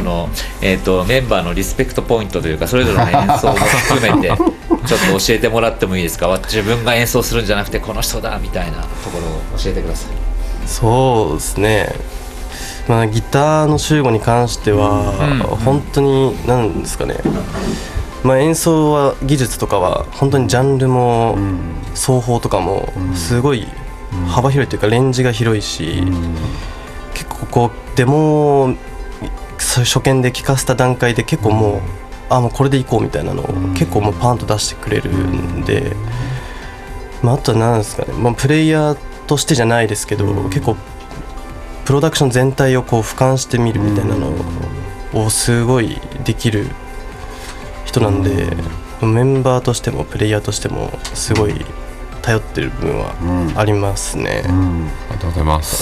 その、メンバーのリスペクトポイントというかそれぞれの演奏も含めてちょっと教えてもらってもいいですか。自分が演奏するんじゃなくてこの人だみたいなところを教えてください。 そうですね、ギターの秀吾に関しては、本当に何ですかね、演奏は技術とかは本当にジャンルも奏法とかもすごい幅広いというかレンジが広いし、結構こうデモ初見で聴かせた段階で結構もうこれでいこうみたいなのを結構もうパンと出してくれるんで、あとは何ですかね、プレイヤーとしてじゃないですけど、結構プロダクション全体をこう俯瞰してみるみたいなのをすごいできる人なんで、メンバーとしてもプレイヤーとしてもすごい頼ってる部分はありますね。 ありがとうございます。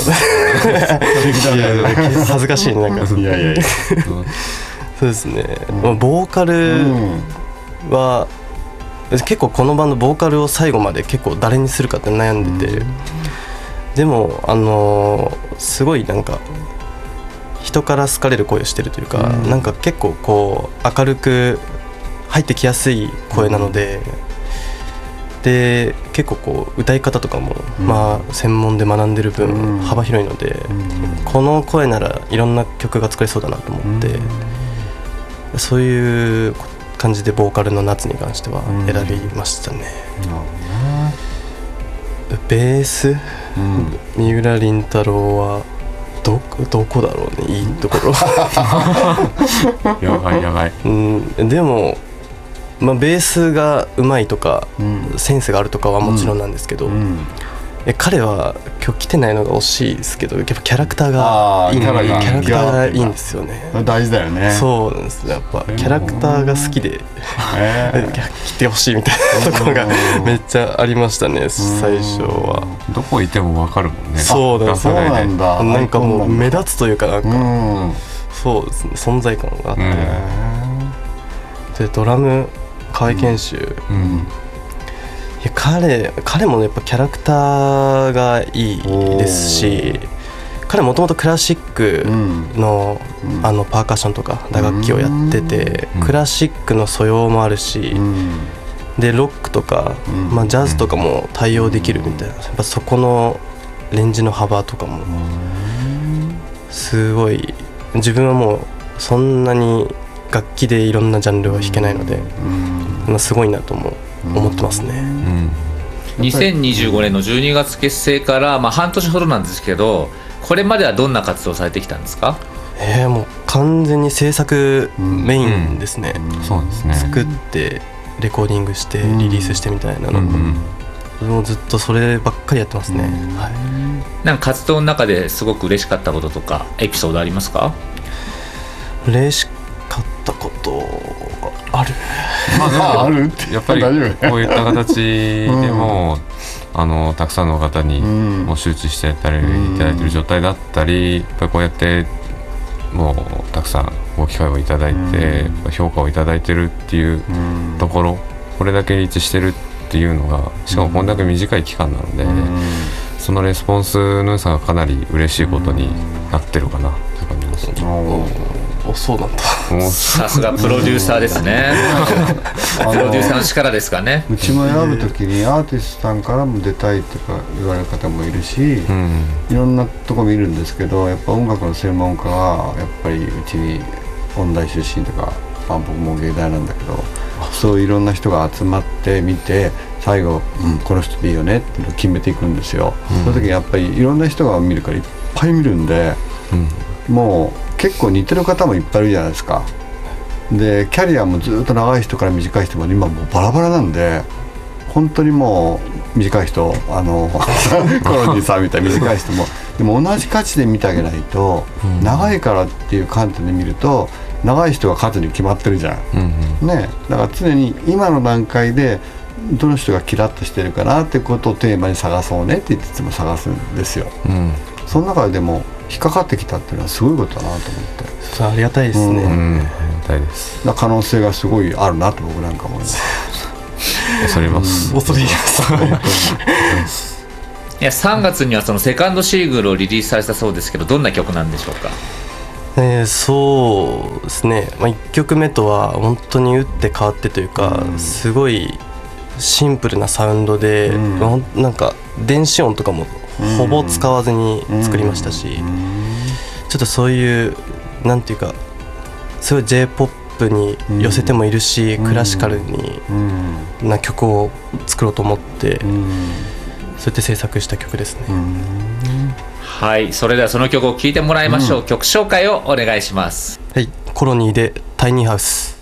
恥ずかしいね、なんか。いやそうですね、ボーカルは結構このバンドボーカルを最後まで結構誰にするかって悩んでて、でもすごいなんか人から好かれる声をしてるというか、なんか結構こう明るく入ってきやすい声なので、で結構こう歌い方とかも専門で学んでる分幅広いので、この声ならいろんな曲が作れそうだなと思って、そういう感じでボーカルの夏に関しては選びましたね。ベース、三浦凛太郎はどこだろうね、いいところやばい、 でも、ベースがうまいとか、センスがあるとかはもちろんなんですけど、彼は今日来てないのが惜しいですけど、やっぱキャラクターがいい、キャラクターがいいんですよね。 大事だよね。 そうなんですね、やっぱキャラクターが好きで来てほしいみたいなところがめっちゃありましたね、最初は。 どこいても分かるもんね。 そうなんだ、なんかもう目立つというか、なんかそうですね、存在感があって、でドラム河合研修、いや彼もやっぱキャラクターがいいですし、彼もともとクラシックの、パーカッションとか打楽器をやってて、クラシックの素養もあるし、でロックとか、ジャズとかも対応できるみたいな、やっぱそこのレンジの幅とかもすごい、自分はもうそんなに楽器でいろんなジャンルは弾けないので、すごいなと思ってますね。 2025年の12月結成から、半年ほどなんですけど、これまではどんな活動をされてきたんですか？ もう完全に制作メインですね。 そうですね。 作ってレコーディングしてリリースしてみたいなのもうずっとそればっかりやってますね。 なんか活動の中ですごく嬉しかったこととかエピソードありますか？ 嬉しかったことある？ あるってやっぱりこういった形でも、たくさんの方にもう周知していただいている状態だったり、やっぱりこうやってもうたくさんご機会をいただいて、評価をいただいてるっていうところ、これだけリーチしてるっていうのが、しかもこれだけ短い期間なので、そのレスポンスの良さがかなり嬉しいことになってるかなと感じます。 そうなんだ。 さすがプロデューサーですね。プロデューサーの力ですかね。 うちも選ぶときにアーティストさんからも出たいとか言われる方もいるし、いろんなとこ見るんですけど、やっぱ音楽の専門家はやっぱりうちに音大出身とか、僕も芸大なんだけど、そういろんな人が集まって見て、最後、この人でいいよねっていうのを決めていくんですよ。その時にやっぱりいろんな人が見るからいっぱい見るんで、もう結構似てる方もいっぱいいるじゃないですか。でキャリアもずっと長い人から短い人まで今もうバラバラなんで、本当にもう短い人コロニーさんみたいな短い人もでも同じ価値で見てあげないと、長いからっていう観点で見ると長い人が勝つに決まってるじゃん、ね、だから常に今の段階でどの人がキラッとしてるかなってことをテーマに探そうねって言っていつも探すんですよ、その中でも引っかかってきたっていうのはすごいことだなと思って。 ありがたいですね、 ありがたいです。 可能性がすごいあるなと僕なんか思います。 恐れます。 恐れます。 いや3月にはそのセカンドシングルをリリースされたそうですけど、どんな曲なんでしょうか？ そうですね、1曲目とは本当に打って変わってというか、すごいシンプルなサウンドで、なんか電子音とかもほぼ使わずに作りましたし、ちょっとそういうなんていうかすごい J-POP に寄せてもいるし、クラシカルな曲を作ろうと思って、そうやって制作した曲ですね。 はい、それではその曲を聴いてもらいましょう。曲紹介をお願いします。 はい、コロニーでタイニーハウス。